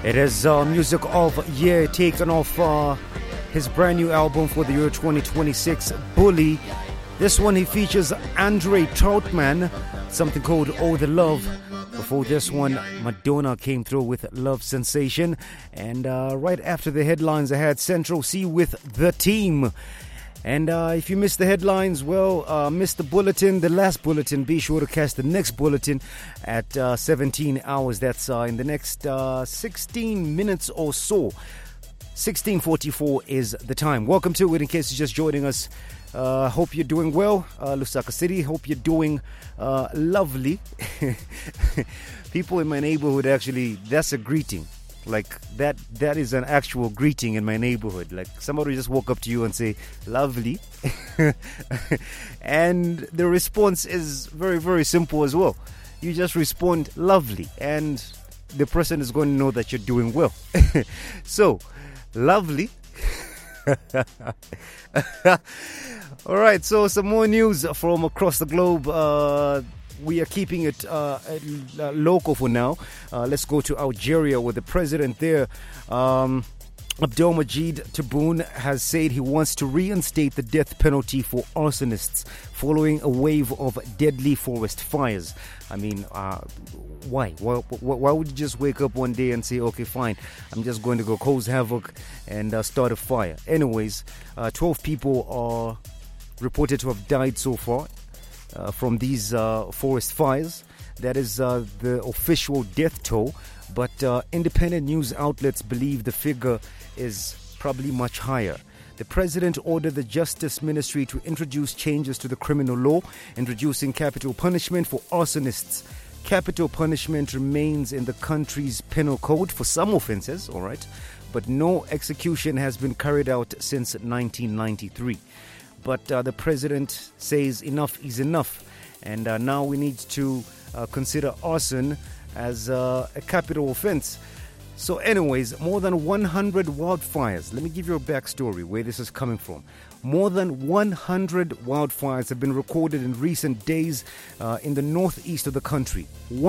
It is music of year taken off his brand new album for the year 2026, Bully. This one he features Andre Troutman, something called Oh the Love. Before this one, Madonna came through with Love Sensation. And right after the headlines, I had Central C with The Team. And if you missed the headlines, well, missed the bulletin, the last bulletin, be sure to catch the next bulletin at 17 hours. That's in the next 16 minutes or so. 16:44 is the time. Welcome to it in case you're just joining us. Hope you're doing well. Lusaka City, hope you're doing lovely. People in my neighborhood, actually, that's a greeting. Like that is an actual greeting in my neighborhood. Like somebody just walk up to you and say, lovely. And the response is very, very simple as well. You just respond lovely and the person is going to know that you're doing well. So, lovely. All right, so some more news from across the globe. We are keeping it local for now. Let's go to Algeria, where the president there, Abdelmadjid Tebboune, has said he wants to reinstate the death penalty for arsonists following a wave of deadly forest fires. I mean, why? Why would you just wake up one day and say, okay, fine, I'm just going to go cause havoc and start a fire? Anyways, 12 people are reported to have died so far from these forest fires. That is the official death toll, but independent news outlets believe the figure is probably much higher. The president ordered the Justice Ministry to introduce changes to the criminal law, introducing capital punishment for arsonists. Capital punishment remains in the country's penal code for some offenses, all right, but no execution has been carried out since 1993. But the president says enough is enough, and now we need to consider arson as a capital offense. So anyways, more than 100 wildfires. Let me give you a backstory where this is coming from. More than 100 wildfires have been recorded in recent days in the northeast of the country.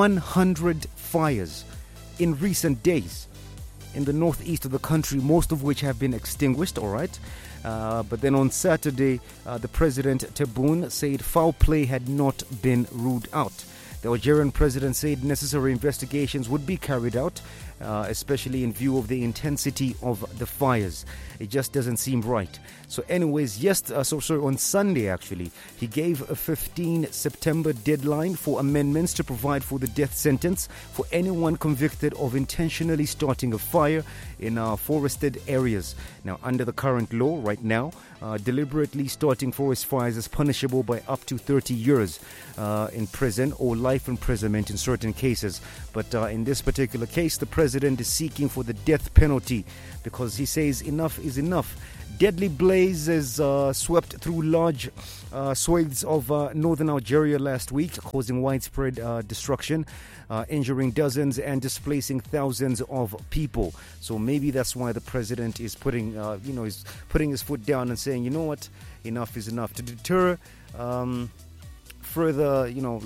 100 fires in recent days in the northeast of the country, most of which have been extinguished, all right? But then on Saturday, the president, Tebboune, said foul play had not been ruled out. The Algerian president said necessary investigations would be carried out, especially in view of the intensity of the fires. It just doesn't seem right. So anyways, on Sunday actually, he gave a 15 September deadline for amendments to provide for the death sentence for anyone convicted of intentionally starting a fire in forested areas. Now, under the current law right now, deliberately starting forest fires is punishable by up to 30 years in prison or life imprisonment in certain cases. But in this particular case, the president is seeking for the death penalty because he says enough is enough. Deadly blazes swept through large swathes of northern Algeria last week, causing widespread destruction, injuring dozens and displacing thousands of people. So maybe that's why the president is putting his foot down and saying, you know what, enough is enough, to deter further,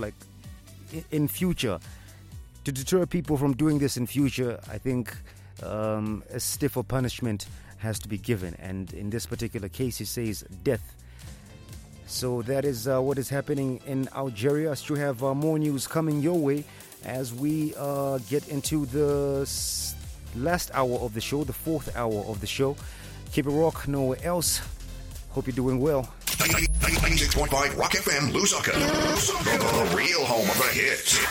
in future, to deter people from doing this in future. I think a stiffer punishment has to be given, and in this particular case he says death. So that is what is happening in Algeria. I still have more news coming your way as we get into the last hour of the show, the fourth hour of the show. Keep it rock, nowhere else. Hope you're doing well. 96.5 Rock FM, Lusaka. The real home of the hits.